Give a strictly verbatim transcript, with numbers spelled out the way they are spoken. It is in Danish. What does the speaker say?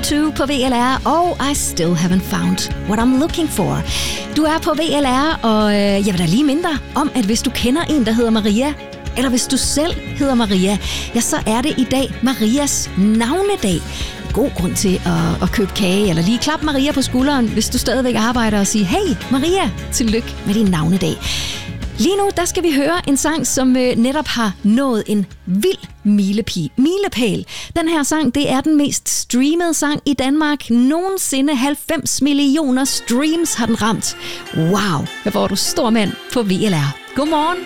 to på V L R, og I still haven't found what I'm looking for. Du er på V L R, og øh, jeg vil da lige minde dig om, at hvis du kender en, der hedder Maria, eller hvis du selv hedder Maria, ja, så er det i dag Marias navnedag. God grund til at, at købe kage, eller lige klappe Maria på skulderen, hvis du stadigvæk arbejder, og sige, hey Maria, tillykke med din navnedag. Lige nu, der skal vi høre en sang, som øh, netop har nået en vild milepi, milepæl. Den her sang, det er den mest streamede sang i Danmark nogensinde. halvfems millioner streams har den ramt. Wow, her får du stor mand på V L R. Godmorgen.